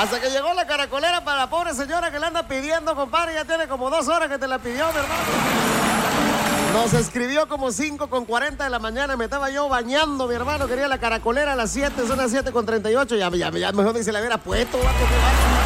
Hasta que llegó la caracolera para la pobre señora que le anda pidiendo, compadre. Ya tiene como 2 horas que te la pidió, mi hermano. Nos escribió como 5:40 de la mañana. Me estaba yo bañando, mi hermano. Quería la caracolera a las 7, son las 7:38. Ya mejor ni se la hubiera puesto, vato,